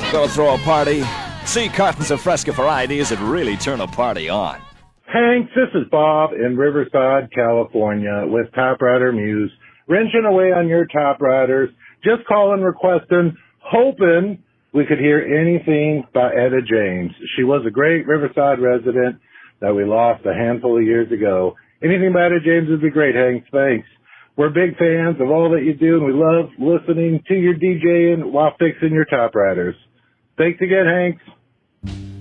Gonna throw a party? See cartons of Fresca varieties that really turn a party on. Hanks, this is Bob in Riverside, California with Top Rider Muse, wrenching away on your Top Riders, just calling, requesting, hoping we could hear anything by Etta James. She was a great Riverside resident that we lost a handful of years ago. Anything by Etta James would be great, Hanks. Thanks. We're big fans of all that you do, and we love listening to your DJing while fixing your Top Riders. Thanks again, Hanks.